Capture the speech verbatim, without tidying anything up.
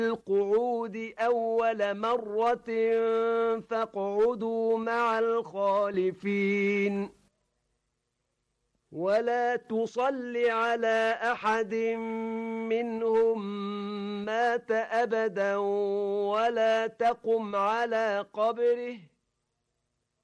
القعود أول مرة فاقعدوا مع الخالفين ولا تصل على أحد منهم مات أبدا ولا تقم على قبره